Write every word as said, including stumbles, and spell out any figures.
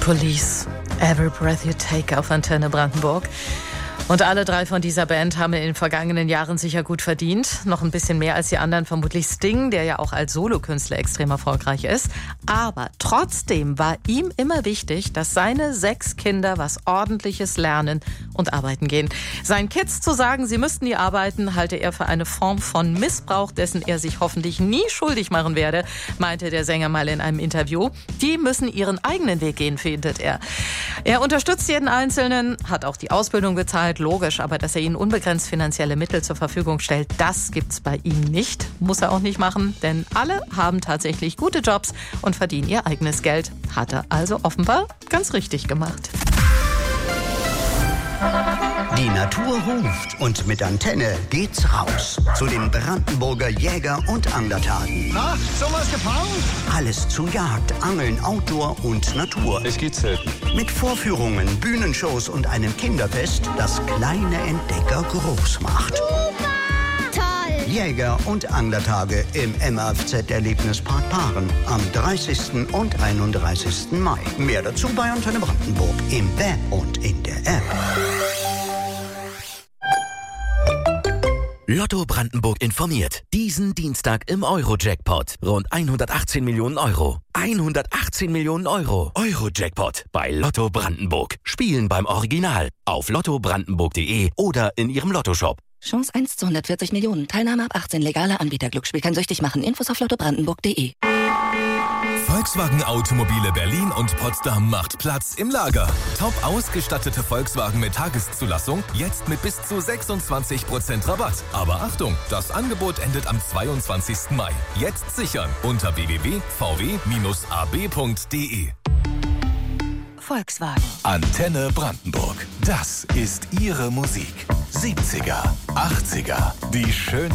Police, Every Breath You Take auf Antenne Brandenburg. Und alle drei von dieser Band haben in den vergangenen Jahren sicher gut verdient. Noch ein bisschen mehr als die anderen, vermutlich Sting, der ja auch als Solokünstler extrem erfolgreich ist. Aber trotzdem war ihm immer wichtig, dass seine sechs Kinder was Ordentliches lernen und arbeiten gehen. Seinen Kids zu sagen, sie müssten nie arbeiten, halte er für eine Form von Missbrauch, dessen er sich hoffentlich nie schuldig machen werde, meinte der Sänger mal in einem Interview. Die müssen ihren eigenen Weg gehen, findet er. Er unterstützt jeden Einzelnen, hat auch die Ausbildung bezahlt, logisch, aber dass er ihnen unbegrenzt finanzielle Mittel zur Verfügung stellt, das gibt's bei ihm nicht. Muss er auch nicht machen, denn alle haben tatsächlich gute Jobs und verdienen ihr eigenes Geld. Hat er also offenbar ganz richtig gemacht. Die Natur ruft und mit Antenne geht's raus zu den Brandenburger Jäger- und Anglertagen. Na, sowas gefangen? Alles zu Jagd, Angeln, Outdoor und Natur. Es geht selten. Mit Vorführungen, Bühnenshows und einem Kinderfest, das kleine Entdecker groß macht. Toll! Jäger- und Anglertage im M A F Z-Erlebnispark Paaren am dreißigsten und einunddreißigsten Mai. Mehr dazu bei Antenne Brandenburg im Web und in der App. Lotto Brandenburg informiert. Diesen Dienstag im Euro-Jackpot. Rund hundertachtzehn Millionen Euro. hundertachtzehn Millionen Euro. Euro-Jackpot bei Lotto Brandenburg. Spielen beim Original. Auf lotto brandenburg punkt de oder in Ihrem Lottoshop. Chance eins zu hundertvierzig Millionen. Teilnahme ab achtzehn. Legaler Anbieter. Glücksspiel kann süchtig machen. Infos auf lotto brandenburg punkt de. Volkswagen Automobile Berlin und Potsdam macht Platz im Lager. Top ausgestattete Volkswagen mit Tageszulassung, jetzt mit bis zu sechsundzwanzig Prozent Rabatt. Aber Achtung, das Angebot endet am zweiundzwanzigsten Mai. Jetzt sichern unter w w w punkt v w bindestrich a b punkt de. Volkswagen. Antenne Brandenburg. Das ist Ihre Musik. siebziger, achtziger. Die schönste